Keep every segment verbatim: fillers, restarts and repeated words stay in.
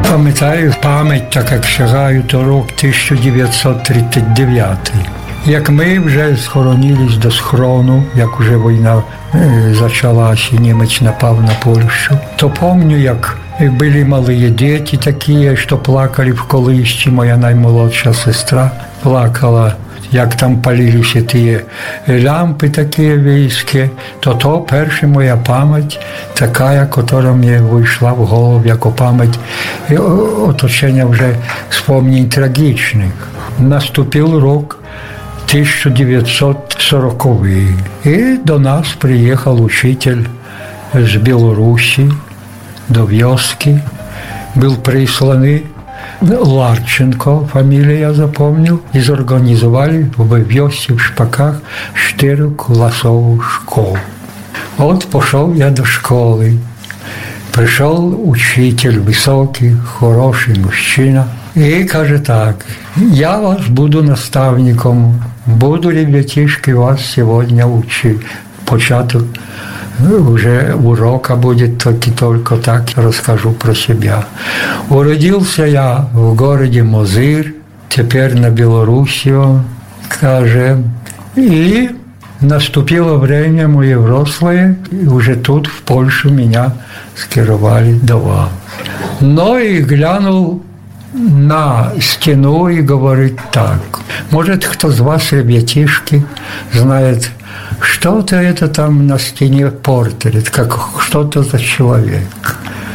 Пам'ятаю, пам'ять, так як сягаю, то рок тисяча дев'ятсот тридцять дев'ятий. Як ми вже схоронились до схрону, як вже війна е, почалася, німець напав на Польщу, то пам'ятаю, як були малі діти такі, що плакали в колисці, моя наймолодша сестра плакала, як там палилися ті лампи такі війські, то то перша моя пам'ять, така, яка мені вийшла в голову, як пам'ять оточення вже спомнень трагічних. Наступив рок тисяча дев'ятсот сороковий, і до нас приїхав учитель з Білорусі, до вёски, был присланный Ларченко, фамилия я запомнил, и зорганизовали в вёске в Шпаках четырехклассовую школу. Вот пошел я до школы. Пришел учитель высокий, хороший мужчина, и каже так: я вас буду наставником, буду, ребятишки, вас сегодня учить. Початок уже урока будет только так, расскажу про себя. Уродился я в городе Мозырь, теперь на Белоруссию, скажем, и наступило время мое взрослое, и уже тут, в Польшу, меня скировали до вас. Но и глянул на стену и говорит так: может, кто из вас, ребятишки, знает, что-то это там на стене портрет, как что-то за человек.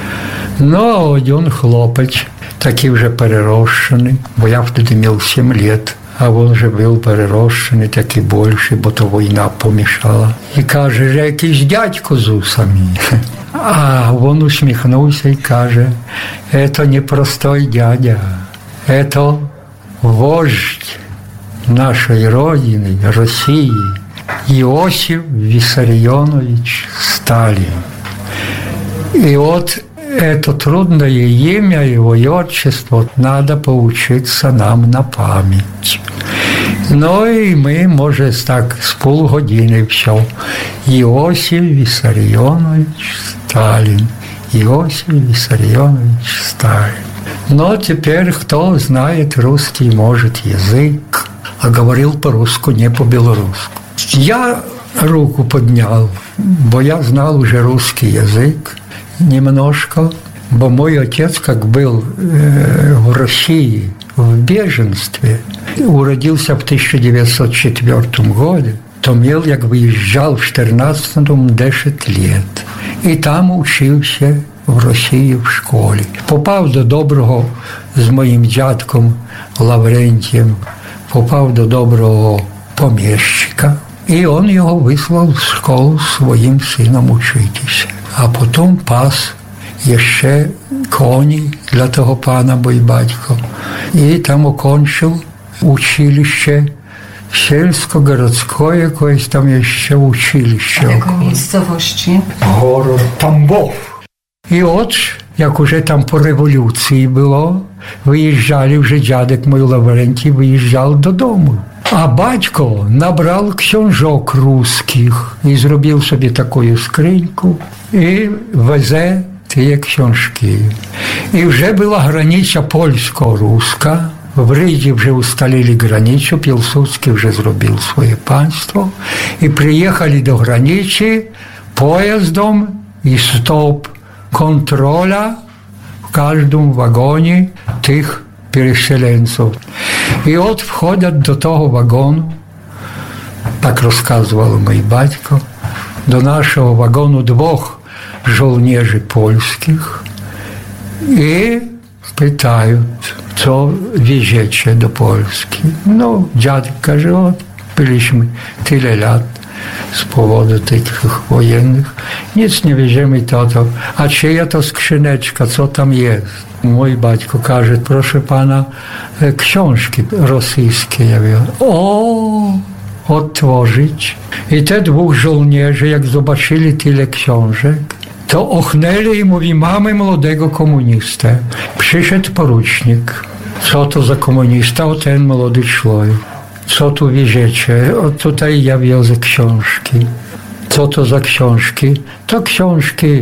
Но один хлопець, такий вже перерощений, бо я тоді мав сім лет, а він вже був перерощений, такий більший, бо то війна помішала. І каже, що якийсь дядько з усами. А він усміхнувся і каже: це не простой дядя, це вождь нашої родини, Росії, Иосиф Виссарионович Сталин. И вот это трудное имя, его и отчество надо поучиться нам на память. Ну и мы, может, так с полгодины все. Иосиф Виссарионович Сталин. Иосиф Виссарионович Сталин. Но теперь кто знает русский, может, язык, а говорил по-русски, не по-белорусски. Я руку поднял, бо я знал уже русский язык немножко, бо мой отец, как был э, в России в беженстве, уродился в тысяча девятьсот четвёртом году, то мел, як выезжал в четырнадцатом десять лет. И там учился в Росії в школі. Попав до доброго з моїм дядьком Лаврентієм, попав до доброго поміщика, і він його вислав в школу своїм сином учитися. А потім пас ще коні для того пана, бо й батько. І там окончив училище сільсько-городське, якось там ще училище. А якої місцевості? Город Тамбов. І от, як уже там по революції було, виїжджали вже дядек мій Лаврентій, виїжджав додому. А батько набрав книжок русських і зробив собі таку скриньку і везе ті книжки. І вже була границя польсько-руська, в Риді вже усталили границю, Пілсудський вже зробив своє панство, і приїхали до границі поїздом і стоп контроля в кожному вагоні тих переселенців. І от входять до того вагону, так розказував мій батько, до нашого вагону двох жовнежів польських і питають, що везете до Польщі. Ну, дядько каже, от, byliśmy tyle lat z powodu tych wojennych, nic nie wierzymy to, to. A czyja to skrzyneczka, co tam jest? Mój батько каже, proszę pana, książki rosyjskie. Ja mówię, o, otworzyć. I te dwóch żołnierzy, jak zobaczyli tyle książek, to ochnęli i mówi, mamy młodego komunistę. Przyszedł porucznik. Co to za komunista? O, ten młody człowiek. Co tu wieziecie? O, tutaj ja wiozę książki. Co to za książki? To książki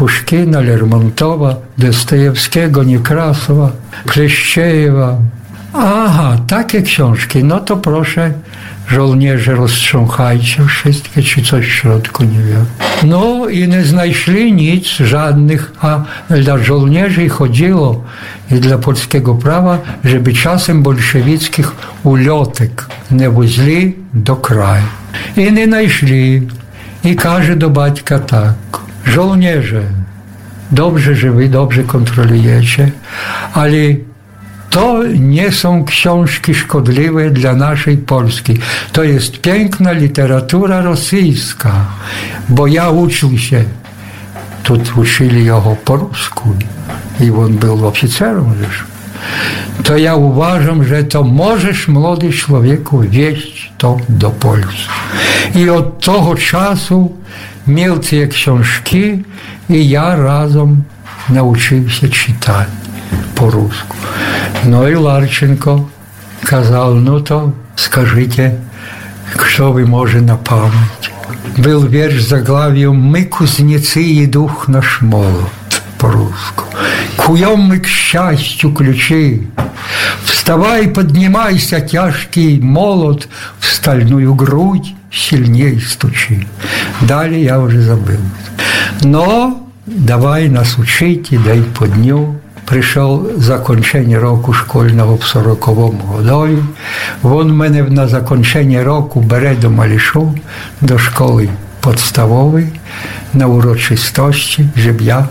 Puszkina, Lermontowa, Dostojewskiego, Niekrasowa, Plещеєва. Aha, takie książki, no to proszę, żołnierze, roztrząchajcie wszystkie, czy coś w środku nie wiem. No i nie znaleźli nic, żadnych, a dla żołnierzy chodziło i dla polskiego prawa, żeby czasem bolszewickich uliotek nie wozili do kraju. I nie znaleźli. I każe do baćka tak, żołnierze, dobrze, że wy dobrze kontrolujecie, ale to nie są książki szkodliwe dla naszej Polski. To jest piękna literatura rosyjska, bo ja uczył się, tu uczyli jego po rusku i on był oficerem już. To ja uważam, że to możesz, młody człowieku, wieść to do Polski. I od tego czasu miał te książki i ja razem nauczył się czytać po rusku. No i Larченко kazał, no to скажите, что вы może na pamięć. Był wiersz z zaglawiem «My кузнецы и дух наш молот» по rusku. Куем мы к счастью ключи. Вставай, поднимайся, тяжкий молот, в стальную грудь сильней стучи. Далее я уже забыл. Но давай нас учить, и дай по дню. Прийшов закінчення року школьного в сороковому годові. Він мене на закінчення року бере до Малішу, до школи підставової, на урочистості, щоб я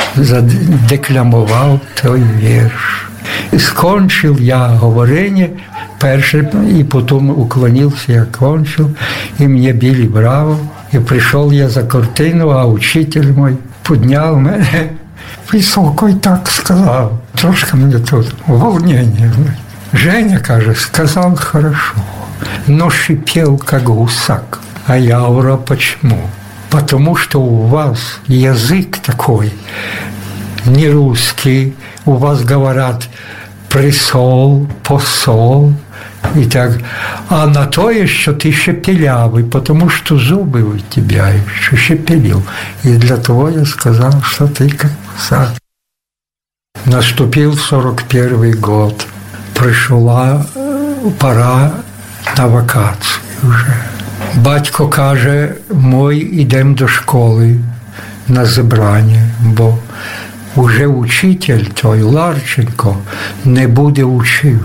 задекламував той вірш. І скончив я говорення перше, і потім уклонився, я кончив, і мені били браво. І прийшов я за картину, а учитель мій підняв мене високо і так сказав. Трошки мене тут волнение. Женя, каже, сказал хорошо, но шипел, как гусак. А я говорю, почему? Потому что у вас язык такой, не русский, у вас говорят присол, посол и так. А на то, что ты шепелявый, потому что зубы у тебя еще шепелил. И для того я сказал, что ты как гусак. Наступил сорок первый год. Прийшла пора на вакації вже. Батько каже, мой, ідемо до школи на зібрання, бо вже учитель той Ларченко не буде учив.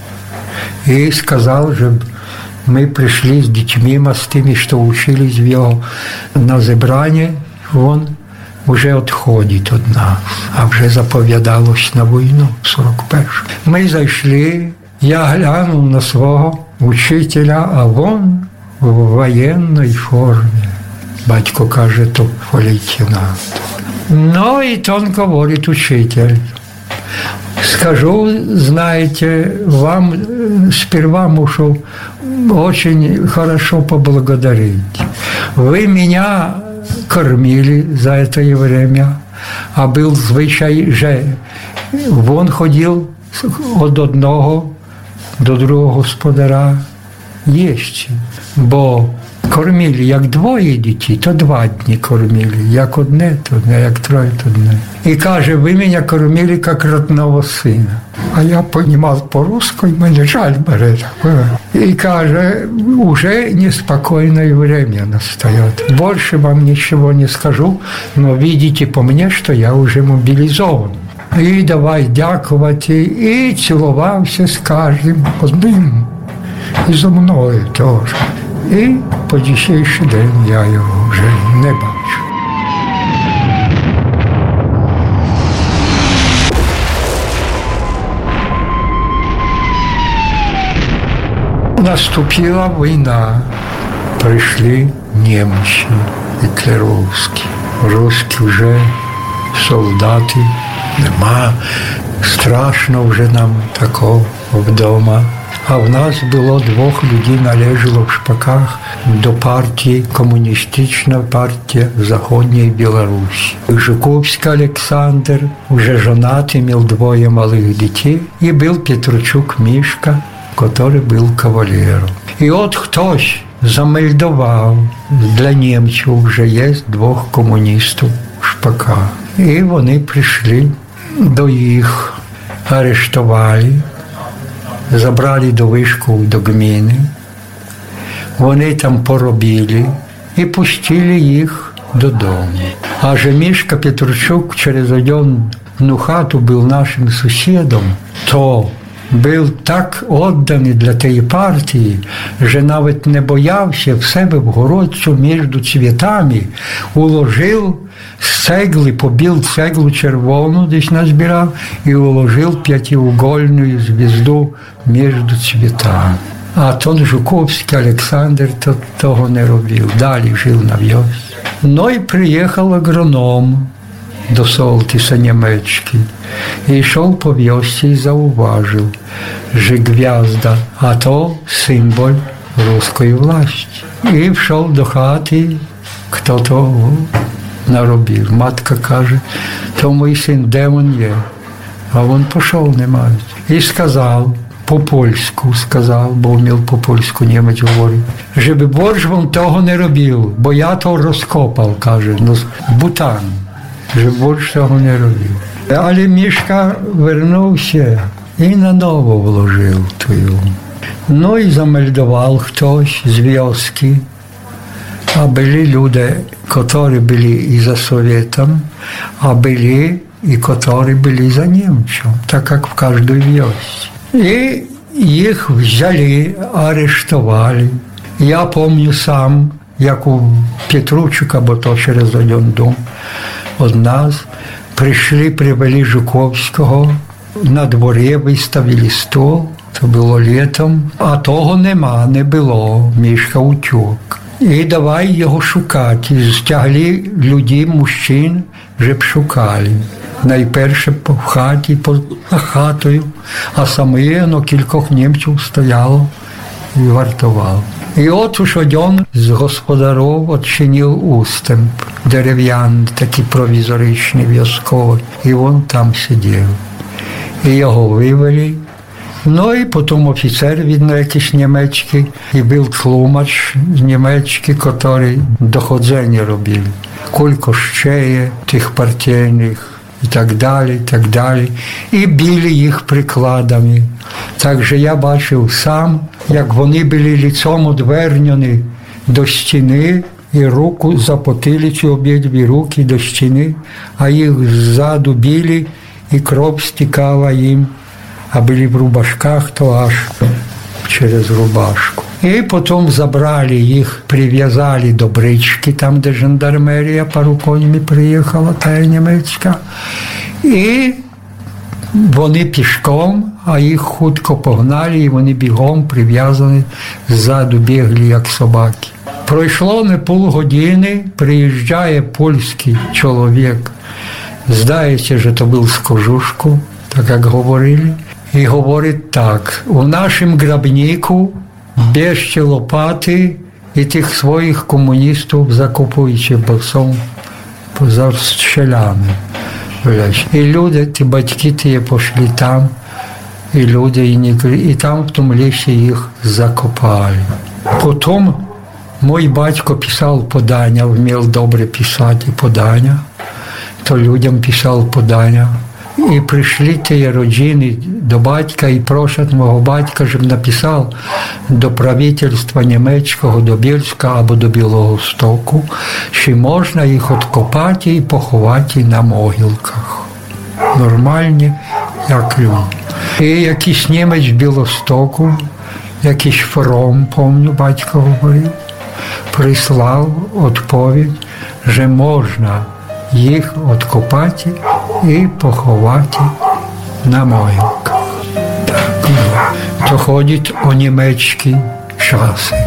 І сказав, щоб ми прийшли з дітьми, з тими, що учились в його на зібрання, він вже відходить від нас, а вже заповідалось на війну в сорок першому. Ми зайшли, я глянув на свого учителя, а він в воєнній формі. Батько каже, то лейтенант. Ну і тонко говорить учитель. Скажу, знаете, вам сперва мушу очень хорошо поблагодарить. Вы меня кормили за это время, а был звичай, że він ходив від одного до другого господаря їсти, бо кормили, як двоє дітей, то два дні кормили, як одне, то одне, як троє, то одне. І каже, ви мене кормили, як родного сина. А я понімав по-русски, мені жаль бере. І каже, уже неспокойное время настает. Больше вам ничего не скажу, но видите по мне, что я уже мобилизован. І давай дякувати, і цілувався з кожним одним. І зо мною теж. І по дійсійший день я його вже не бачу. Наступила війна. Прийшли німці, гітлерівські. Русські вже солдати. Нема. Страшно вже нам такого вдома. А в нас було двох людей, належало в Шпаках до партії, комуністична партія в Заходній Білорусі. Жуковський Олександр, вже жонатий, мав двоє малих дітей, і був Петручук Мішка, який був кавалером. І от хтось замельдував, для німців вже є двох комуністів в Шпака. І вони прийшли до їх, арештували, забрали до вишку, до гміни. Вони там поробили і пустили їх додому. А же Мішка Петручук через одну хату був нашим сусідом, то був так відданий для тієї партії, що навіть не боявся в себе в городцю між цвітами, уложив з цегли, побіл цеглу червону, десь назбирав, і уложив п'ятиугольну звізду між цвітами. А той Жуковський Олександр то, того не робив, далі жив на в'язці. Ну і приїхав агроном до Солтиса німецький. І йшов по в'язці і зауважив, що гв'язда, а то символ руської власті. І пішов до хати, хто того наробив. Матка каже, то мій син, де він є? А він пішов, немає. І сказав, по-польську сказав, бо вмів по-польську німець говорив, щоб борщ він того не робив, бо я то розкопав, каже, ну, Бутан, щоб борщ того не робив. Але Мішка вернувся і наново вложив тую. Ну і замельдував хтось з в'язки, а були люди, які були і за Совєтом, а були і які були за німцем, так як в кожній в'язці. І їх взяли, арештували. Я пам'ятаю сам, як у Петручука, бо то через один дом від нас, прийшли, привели Жуковського, на дворі виставили стол, це було літом, а того нема, не було, Мішка утік. І давай його шукати, стягли людей, мужчин, щоб шукали. Найперше в хаті, за хатою, а саме ну, кількох німців стояло і вартувало. І от уж один з господарів відчинив устемп дерев'яний, такий провізоричний, в'язковий, і він там сидів. І його вивели. Ну і потім офіцер, видно, якийсь німецький, і був тлумач німецький, який доходження робив. Кілько ще є тих партійних, і так далі, і так далі. І били їх прикладами. Так що я бачив сам, як вони були лицом одвернені до стіни, і руку запотили ці обидві руки до стіни, а їх ззаду били, і кров стікала їм, а були в рубашках, то аж через рубашку. І потім забрали їх, прив'язали до брички, там, де жандармерія пару конями приїхала, та німецька. І вони пішком, а їх хутко погнали, і вони бігом прив'язані, ззаду бігли, як собаки. Пройшло не полгодини, приїжджає польський чоловік, здається, що то був з кожушку, так як говорили, і говорить так, у нашому грабнику бежте лопати і тих своїх комуністів закопуючи босом поза щелями. І люди, ті батьки ті пішли там, і люди, і, не, і там в тому лісі їх закопали. Потім мій батько писав подання, вмів добре писати подання, то людям писав подання. І прийшли ті родини до батька і просять мого батька, щоб написав до правительства німецького, до Більська або до Білого Стоку, що можна їх відкопати і поховати на могилках. Нормальні, як люди. І якийсь німець в Білостоку, якийсь фром, пам'ятаю, батько говорив, прислав відповідь, що можна їх відкопати і поховати на могилках. Так, ну, то ходять у німецькі часи.